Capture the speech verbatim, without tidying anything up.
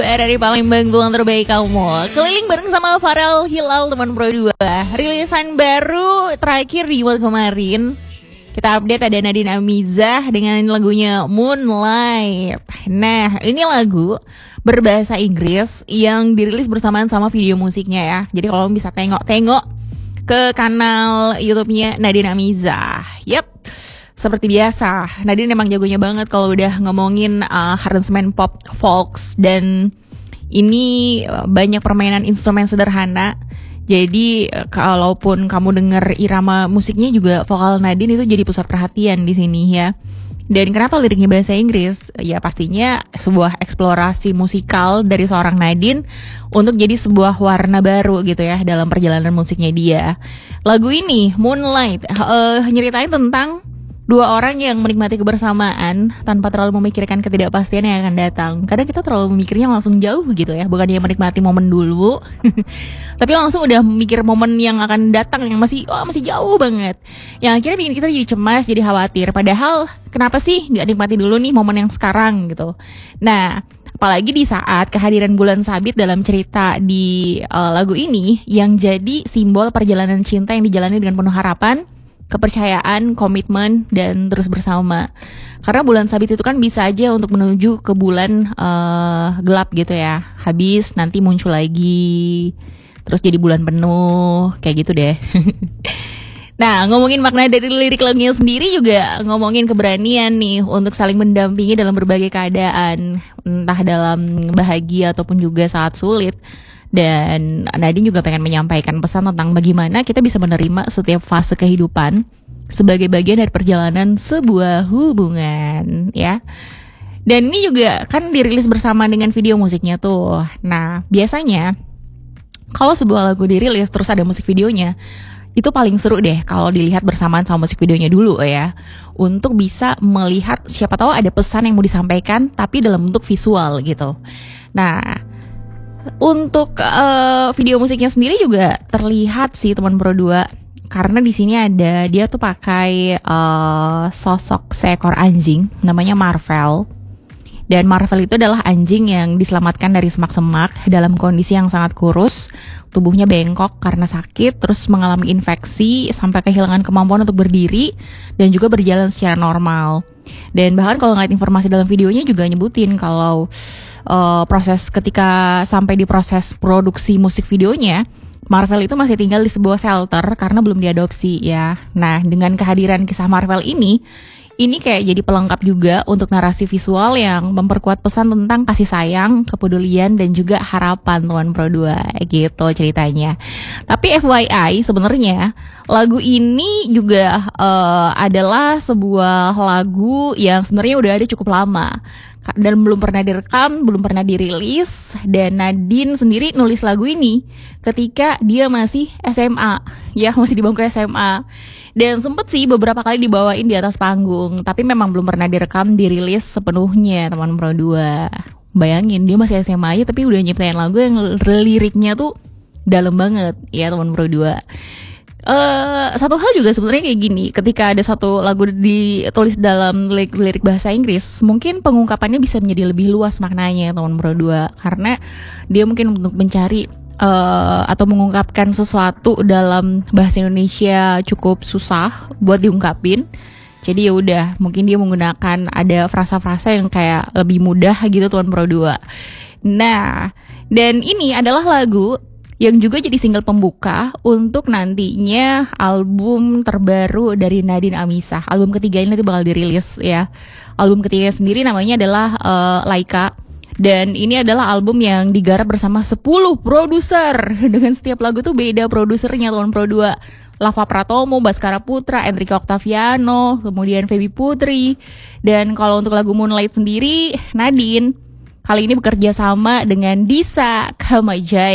Dari Palembang, Buang Terbaik Kamu. Keliling bareng sama Farel Hilal, teman Pro dua. Rilisan baru terakhir di bulan kemarin. Kita update ada Nadine Amizah dengan lagunya Moonlight. Nah, ini lagu berbahasa Inggris yang dirilis bersamaan sama video musiknya ya. Jadi kalau bisa tengok-tengok ke kanal YouTube-nya Nadine Amizah. Yap. Seperti biasa, Nadine emang jagonya banget kalau udah ngomongin uh, aransemen pop, folks, dan ini uh, banyak permainan instrumen sederhana. Jadi uh, kalaupun kamu denger irama musiknya juga vokal Nadine itu jadi pusat perhatian di sini ya. Dan kenapa liriknya bahasa Inggris? Ya pastinya sebuah eksplorasi musikal dari seorang Nadine untuk jadi sebuah warna baru gitu ya dalam perjalanan musiknya dia. Lagu ini Moonlight uh, nyeritain tentang dua orang yang menikmati kebersamaan tanpa terlalu memikirkan ketidakpastian yang akan datang. Kadang kita terlalu memikirnya langsung jauh gitu ya, bukannya menikmati momen dulu, tapi langsung udah mikir momen yang akan datang yang masih, oh masih jauh banget. Yang akhirnya bikin kita jadi cemas, jadi khawatir. Padahal kenapa sih nggak nikmati dulu nih momen yang sekarang gitu. Nah, apalagi di saat kehadiran bulan sabit dalam cerita di uh, lagu ini yang jadi simbol perjalanan cinta yang dijalani dengan penuh harapan, kepercayaan, komitmen, dan terus bersama. Karena bulan sabit itu kan bisa aja untuk menuju ke bulan uh, gelap gitu ya. Habis nanti muncul lagi, terus jadi bulan penuh, kayak gitu deh. Nah, ngomongin makna dari lirik lagunya sendiri juga ngomongin keberanian nih untuk saling mendampingi dalam berbagai keadaan, entah dalam bahagia ataupun juga saat sulit. Dan Nadine juga pengen menyampaikan pesan tentang bagaimana kita bisa menerima setiap fase kehidupan sebagai bagian dari perjalanan sebuah hubungan ya. Dan ini juga kan dirilis bersama dengan video musiknya tuh. Nah, biasanya kalau sebuah lagu dirilis terus ada musik videonya, itu paling seru deh kalau dilihat bersamaan sama musik videonya dulu ya. Untuk bisa melihat siapa tahu ada pesan yang mau disampaikan tapi dalam bentuk visual gitu. Nah, untuk uh, video musiknya sendiri juga terlihat sih teman Pro dua, karena di sini ada dia tuh pakai uh, sosok seekor anjing namanya Marvel. Dan Marvel itu adalah anjing yang diselamatkan dari semak-semak dalam kondisi yang sangat kurus, tubuhnya bengkok karena sakit, terus mengalami infeksi sampai kehilangan kemampuan untuk berdiri dan juga berjalan secara normal. Dan bahkan kalau ngeliat informasi dalam videonya juga nyebutin kalau uh, proses ketika sampai di proses produksi musik videonya, Marvel itu masih tinggal di sebuah shelter karena belum diadopsi ya. Nah, dengan kehadiran kisah Marvel ini, ini kayak jadi pelengkap juga untuk narasi visual yang memperkuat pesan tentang kasih sayang, kepedulian, dan juga harapan Tuan Pro dua gitu ceritanya. Tapi F Y I sebenarnya lagu ini juga uh, adalah sebuah lagu yang sebenarnya udah ada cukup lama dan belum pernah direkam, belum pernah dirilis. Dan Nadine sendiri nulis lagu ini ketika dia masih S M A, ya masih di bangku S M A. Dan sempet sih beberapa kali dibawain di atas panggung, tapi memang belum pernah direkam, dirilis sepenuhnya teman Pro dua. Bayangin dia masih S M A aja tapi udah nyiptain lagu yang liriknya tuh dalam banget ya teman Pro dua. Uh, satu hal juga sebenarnya kayak gini, ketika ada satu lagu ditulis dalam lirik, lirik bahasa Inggris, mungkin pengungkapannya bisa menjadi lebih luas maknanya teman Pro dua, karena dia mungkin untuk mencari uh, atau mengungkapkan sesuatu dalam bahasa Indonesia cukup susah buat diungkapin. Jadi ya udah, mungkin dia menggunakan ada frasa-frasa yang kayak lebih mudah gitu teman Pro dua. Nah, dan ini adalah lagu yang juga jadi single pembuka untuk nantinya album terbaru dari Nadine Amizah. Album ketiga ini nanti bakal dirilis ya. Album ketiga sendiri namanya adalah uh, Laika. Dan ini adalah album yang digarap bersama sepuluh produser. Dengan setiap lagu tuh beda produsernya Tuan Pro dua. Lava Pratomo, Baskara Putra, Enrique Octaviano, kemudian Feby Putri. Dan kalau untuk lagu Moonlight sendiri, Nadine kali ini bekerja sama dengan Disa Kamajaya.